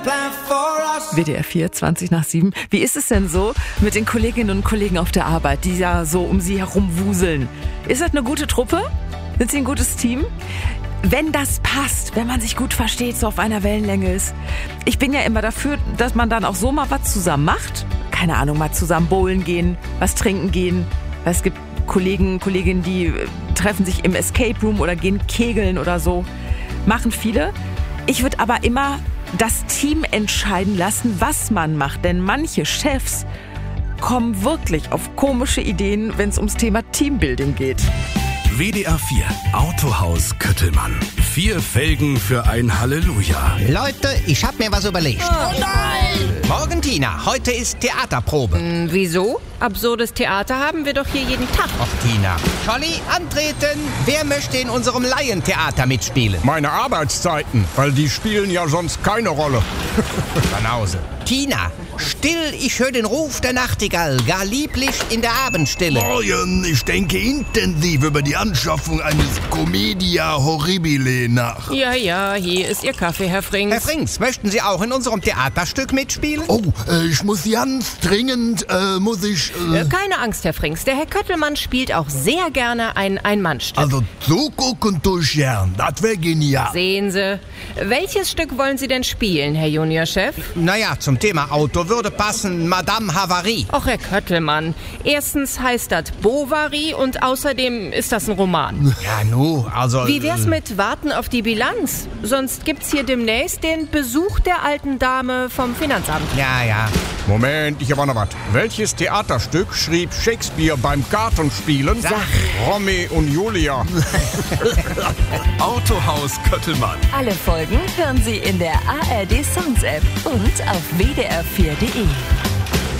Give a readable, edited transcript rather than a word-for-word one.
WDR 4, 20:07. Wie ist es denn so mit den Kolleginnen und Kollegen auf der Arbeit, die ja so um Sie herum wuseln? Ist das eine gute Truppe? Sind Sie ein gutes Team? Wenn das passt, wenn man sich gut versteht, so auf einer Wellenlänge ist. Ich bin ja immer dafür, dass man dann auch so mal was zusammen macht. Keine Ahnung, mal zusammen bowlen gehen, was trinken gehen. Es gibt Kolleginnen, die treffen sich im Escape Room oder gehen kegeln oder so. Machen viele. Ich würde aber immer das Team entscheiden lassen, was man macht. Denn manche Chefs kommen wirklich auf komische Ideen, wenn es ums Thema Teambuilding geht. WDR 4, Autohaus Köttelmann. 4 Felgen für ein Halleluja. Leute, ich hab mir was überlegt. Oh nein! Morgen, Tina, heute ist Theaterprobe. Wieso? Absurdes Theater haben wir doch hier jeden Tag. Och, Tina. Scholli, antreten. Wer möchte in unserem Laientheater mitspielen? Meine Arbeitszeiten, weil die spielen ja sonst keine Rolle. Banause. Tina, still, ich höre den Ruf der Nachtigall, gar lieblich in der Abendstille. Morgen, ich denke intensiv über die Anschaffung eines Commedia Horribile nach. Ja, hier ist Ihr Kaffee, Herr Frings. Herr Frings, möchten Sie auch in unserem Theaterstück mitspielen? Oh, ich muss ganz dringend, Keine Angst, Herr Frings. Der Herr Köttelmann spielt auch sehr gerne ein Ein-Mann-Stück. Also zugucken durch gern, das wäre genial. Sehen Sie. Welches Stück wollen Sie denn spielen, Herr Juniorchef? Naja, zum Thema Auto würde passen Madame Havarie. Och, Herr Köttelmann. Erstens heißt das Bovary und außerdem ist das ein Roman. Ja, also... Wie wär's mit Warten auf die Bilanz? Sonst gibt's hier demnächst den Besuch der alten Dame vom Finanzamt. Ja. Moment, ich habe auch noch was. Welches Theaterstück schrieb Shakespeare beim Kartenspielen? Sag. Romy und Julia. Autohaus Köttelmann. Alle Folgen hören Sie in der ARD Songs App und auf WDR4.de.